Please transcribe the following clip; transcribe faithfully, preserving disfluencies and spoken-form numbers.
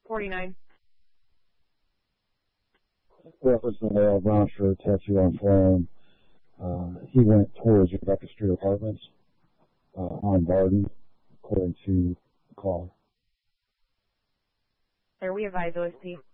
forty-nine. Reference the Laurel Brown shirt, tattoo on forearm. Uh, he went towards Rebecca Street Apartments uh, on Barden, according to the caller. Are we advised O S P?